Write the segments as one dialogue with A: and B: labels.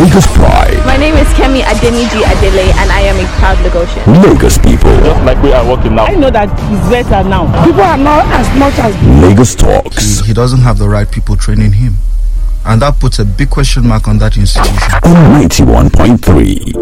A: Lagos pride.
B: My name is Kemi Adeniji Adele, and I am a proud Lagosian.
A: Lagos people.
C: Just like we are working now.
D: I know that he's better now. People are not as much as
A: Lagos talks.
E: He doesn't have the right people training him. And that puts a big question mark on that institution.
A: On 91.3.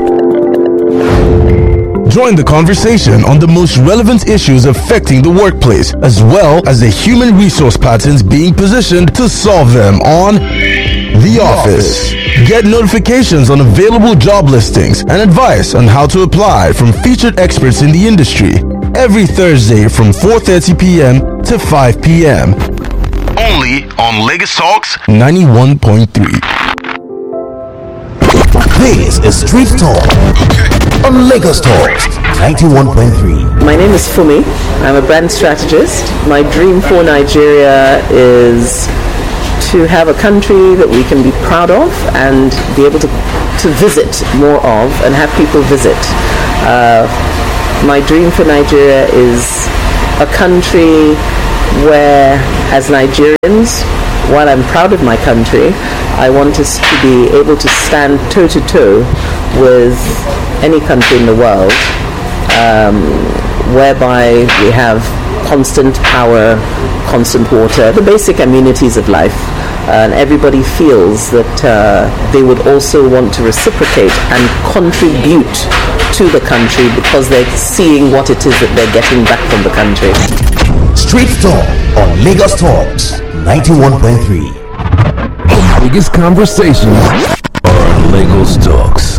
F: Join the conversation on the most relevant issues affecting the workplace, as well as the human resource patterns being positioned to solve them on The Office. Get notifications on available job listings and advice on how to apply from featured experts in the industry every Thursday from 4:30 p.m. to 5 p.m. Only on Lagos Talks 91.3.
G: This is Street Talk on Lagos Talks 91.3.
H: My name is Fumi. I'm a brand strategist. My dream for Nigeria is to have a country that we can be proud of and be able to visit more of and have people visit. My dream for Nigeria is a country where, as Nigerians, while I'm proud of my country, I want us to be able to stand toe-to-toe with any country in the world, whereby we have constant power, constant water, the basic amenities of life, and everybody feels that they would also want to reciprocate and contribute to the country because they're seeing what it is that they're getting back from the country.
G: Street Talk on Lagos Talks 91.3.
A: The biggest conversations are on Lagos Talks